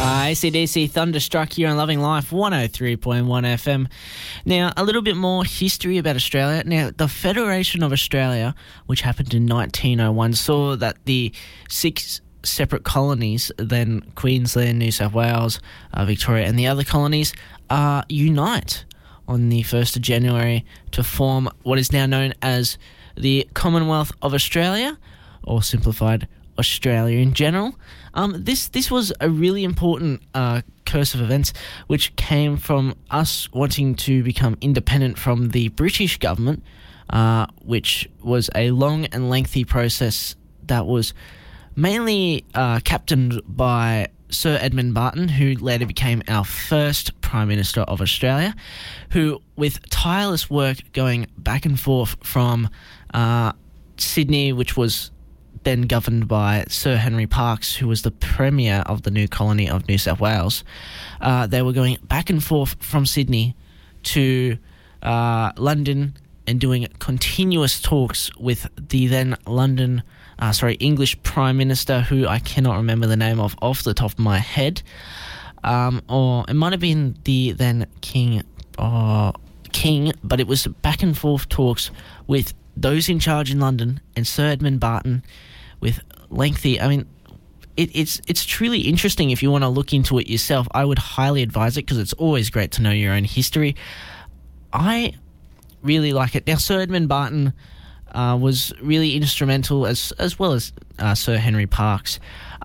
AC/DC Thunderstruck here on Loving Life 103.1 FM. Now, a little bit more history about Australia. Now, the Federation of Australia, which happened in 1901, saw that the 6 separate colonies, then Queensland, New South Wales, Victoria and the other colonies, unite on the 1st of January to form what is now known as the Commonwealth of Australia, or simplified Australia in general. This was a really important course of events which came from us wanting to become independent from the British government, which was a long and lengthy process that was mainly captained by Sir Edmund Barton, who later became our first Prime Minister of Australia, who, with tireless work going back and forth from Sydney, which was then governed by Sir Henry Parkes, who was the Premier of the new colony of New South Wales. They were going back and forth from Sydney to London and doing continuous talks with the then English Prime Minister, who I cannot remember the name of off the top of my head. Or it might have been the then King, but it was back and forth talks with those in charge in London and Sir Edmund Barton with lengthy... I mean, it's truly interesting if you want to look into it yourself. I would highly advise it because it's always great to know your own history. I really like it. Now, Sir Edmund Barton was really instrumental as well as Sir Henry Parkes,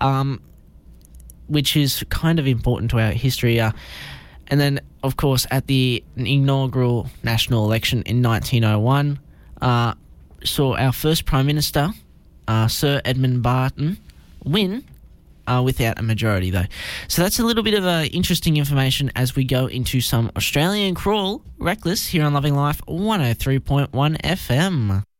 which is kind of important to our history. And then, of course, at the inaugural national election in 1901, saw our first Prime Minister, Sir Edmund Barton, win without a majority, though. So that's a little bit of interesting information as we go into some Australian crawl. Reckless here on Loving Life 103.1 FM.